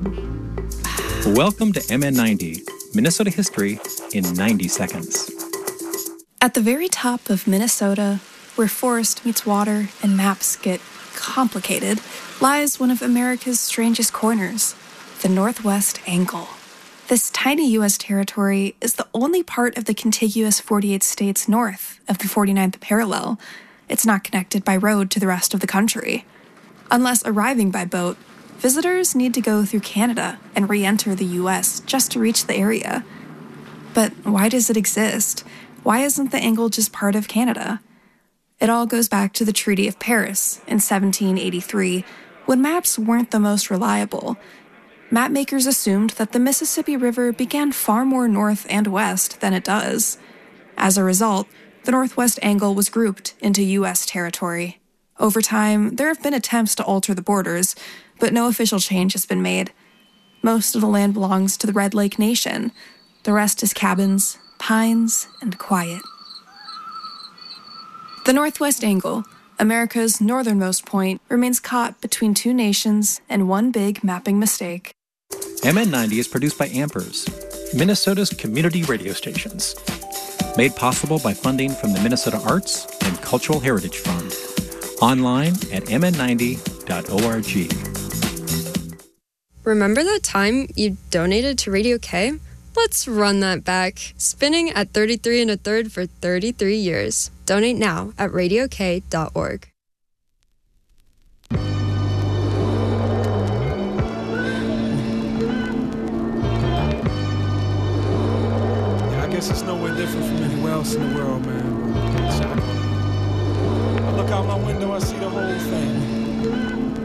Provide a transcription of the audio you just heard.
Welcome to MN90, Minnesota history in 90 seconds. At the very top of Minnesota, where forest meets water and maps get complicated, lies one of America's strangest corners, the Northwest Angle. This tiny U.S. territory is the only part of the contiguous 48 states north of the 49th parallel. It's not connected by road to the rest of the country. Unless arriving by boat, visitors need to go through Canada and re-enter the U.S. just to reach the area. But why does it exist? Why isn't the Angle just part of Canada? It all goes back to the Treaty of Paris in 1783, when maps weren't the most reliable. Mapmakers assumed that the Mississippi River began far more north and west than it does. As a result, the Northwest Angle was grouped into U.S. territory. Over time, there have been attempts to alter the borders, but no official change has been made. Most of the land belongs to the Red Lake Nation. The rest is cabins, pines, and quiet. The Northwest Angle, America's northernmost point, remains caught between two nations and one big mapping mistake. MN90 is produced by Ampers, Minnesota's community radio stations. Made possible by funding from the Minnesota Arts and Cultural Heritage Fund. Online at mn90.org. Remember that time you donated to Radio K? Let's run that back. Spinning at 33 1/3 for 33 years. Donate now at radiok.org. I guess it's nowhere different from anywhere else in the world, man.